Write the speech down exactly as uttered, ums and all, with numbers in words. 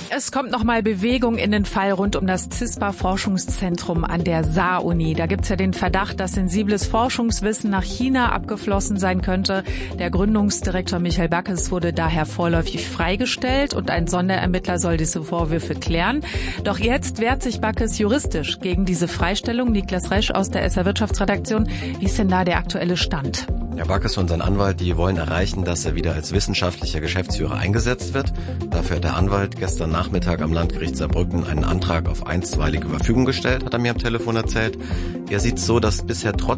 Es kommt nochmal Bewegung in den Fall rund um das CISPA-Forschungszentrum an der Saar-Uni. Da gibt's ja den Verdacht, dass sensibles Forschungswissen nach China abgeflossen sein könnte. Der Gründungsdirektor Michael Backes wurde daher vorläufig freigestellt und ein Sonderermittler soll diese Vorwürfe klären. Doch jetzt wehrt sich Backes juristisch gegen diese Freistellung. Niklas Resch aus der S R-Wirtschaftsredaktion. Wie ist denn da der aktuelle Stand? Ja, Backes und sein Anwalt, die wollen erreichen, dass er wieder als wissenschaftlicher Geschäftsführer eingesetzt wird. Dafür hat der Anwalt gestern Nachmittag am Landgericht Saarbrücken einen Antrag auf einstweilige Verfügung gestellt, hat er mir am Telefon erzählt. Er sieht so, dass bisher trotz